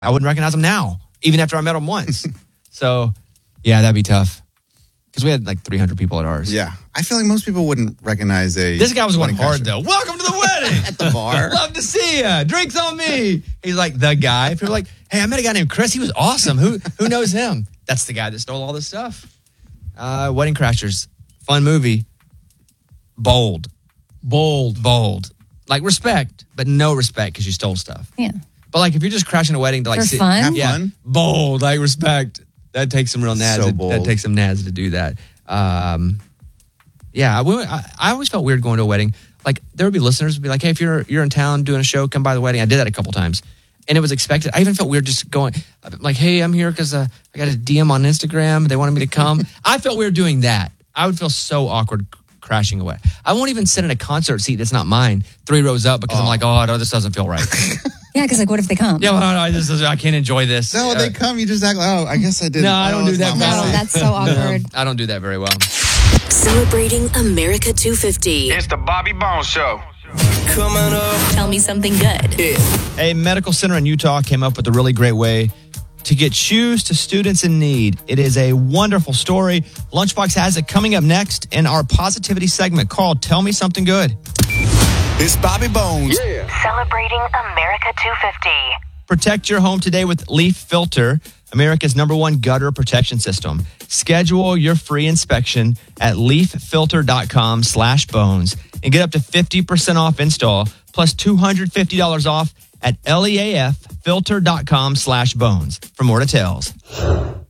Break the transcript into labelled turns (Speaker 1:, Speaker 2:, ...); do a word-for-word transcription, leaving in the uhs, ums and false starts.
Speaker 1: I wouldn't recognize him now, even after I met him once. So, yeah, that'd be tough. Because we had like three hundred people at ours.
Speaker 2: Yeah. I feel like most people wouldn't recognize a...
Speaker 1: This guy was going
Speaker 2: wedding
Speaker 1: hard,
Speaker 2: crasher.
Speaker 1: though. Welcome to the wedding.
Speaker 2: At the bar.
Speaker 1: Love to see ya. Drinks on me. He's like the guy. People are like, hey, I met a guy named Chris. He was awesome. Who who knows him? That's the guy that stole all this stuff. Uh, Wedding Crashers. Fun movie. Bold.
Speaker 3: Bold.
Speaker 1: Bold. Like respect, but no respect because you stole stuff.
Speaker 4: Yeah.
Speaker 1: But like if you're just crashing a wedding to like...
Speaker 4: For
Speaker 1: sit-
Speaker 4: fun?
Speaker 2: Have
Speaker 1: Yeah.
Speaker 2: fun.
Speaker 1: Bold. Like respect. That takes some real naz.
Speaker 2: So
Speaker 1: to-
Speaker 2: bold.
Speaker 1: That takes some naz to do that. Um, yeah, I, we- I, I always felt weird going to a wedding. Like there would be listeners who'd be like, "Hey, if you're you're in town doing a show, come by the wedding." I did that a couple times, and it was expected. I even felt weird just going, like, "Hey, I'm here because uh, I got a D M on Instagram. They wanted me to come." I felt weird doing that. I would feel so awkward c- crashing away. I won't even sit in a concert seat that's not mine, three rows up, because I'm like, "Oh no, this doesn't feel right."
Speaker 4: Yeah, because like, what if they come?
Speaker 1: Yeah, well, no, no, this is, I can't enjoy this.
Speaker 2: No,
Speaker 1: Uh,
Speaker 2: they come. You just act like, oh, I guess I did.
Speaker 1: No, I don't do
Speaker 2: it's
Speaker 1: that.
Speaker 2: not
Speaker 4: No,
Speaker 2: mine.
Speaker 4: that's so awkward.
Speaker 1: I don't do that very well.
Speaker 5: Celebrating America two fifty.
Speaker 6: It's the Bobby Bones Show.
Speaker 5: Coming up. Tell me something good.
Speaker 1: A medical center in Utah came up with a really great way to get shoes to students in need. It is a wonderful story. Lunchbox has it coming up next in our positivity segment called Tell Me Something Good.
Speaker 6: It's Bobby Bones.
Speaker 5: Celebrating America two fifty.
Speaker 1: Protect your home today with Leaf Filter, America's number one gutter protection system. Schedule your free inspection at leaffilter.com slash bones and get up to fifty percent off install plus two hundred fifty dollars off at leaffilter.com slash bones for more details.